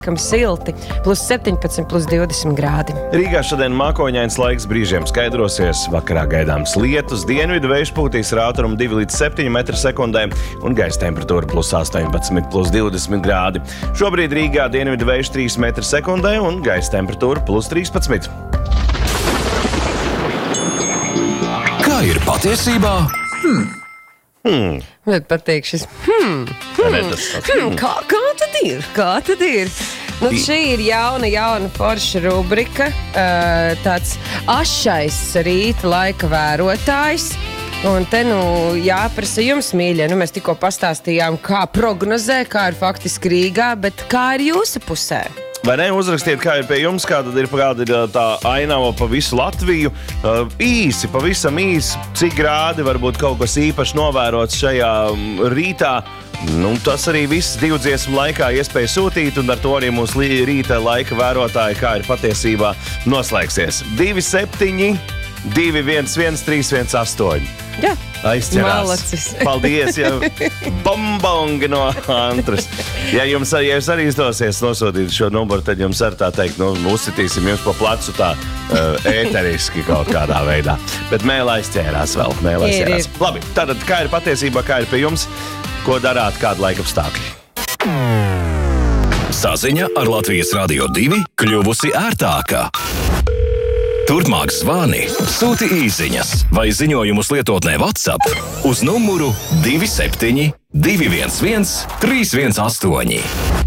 silti, plus 17, plus 20 grādi. Rīgā šodien mākoņains laiks brīžiem skaidrosies, vakarā gaidāms lietus, dienvidu vējš pūtīs ar ātrumu 2 līdz 7 m/sekundē un gaisa temperatūra plus 18, plus 20 grādi. Šobrīd Rīgā dienvidu vējš 3 m/sekundē un gaisa temperatūra plus 13. Kā ir patiesībā? Man patīk šis. Kā tad ir? Nu, šī ir jauna forša rubrika, tāds ašais rīta laika vērotājs. Un te jāprasa jums, mīļie, mēs tikko pastāstījām, kā prognozē, kā ir faktiski Rīgā, bet kā ir jūsu pusē? Vai ne? Uzrakstiet, kā ir pie jums, kāda ir tā ainava pa visu Latviju. Pavisam īsi, cik grādi varbūt kaut kas īpaši novērots šajā rītā. Tas arī viss 2 dziesmu laikā iespēja sūtīt, un ar to arī mūsu rīta laika vērotāji, kā ir patiesībā, noslēgsies. 27 211 318. Jā. Aizķerās. Malacis. Paldies, ja bombongi no Antras. Ja jums arī izdosies nosūtīt šo numuru, tad jums ar tā teikt, uzsitīsim jums pa plecu tā ēteriski kaut kādā veidā. Bet mēlē aizķērās vēl. Ir. Labi, tātad kā ir patiesībā, kā ir pie jums, ko darāt, kāda laika apstākļi? Saziņa ar Latvijas Radio 2 kļuvusi ērtāka. Turpmāk zvani, sūti īsiņas vai ziņojumus lietotnē WhatsApp uz numuru 27 211 318.